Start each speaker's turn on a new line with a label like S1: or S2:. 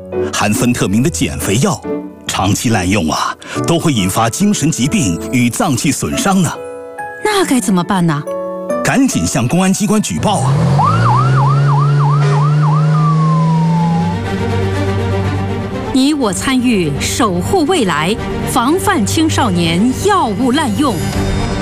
S1: 含芬特明的减肥药，长期滥用啊，都会引发精神疾病与脏器损伤呢。
S2: 那该怎么办呢？
S1: 赶紧向公安机关举报啊！
S2: 你我参与，守护未来，防范青少年药物滥用。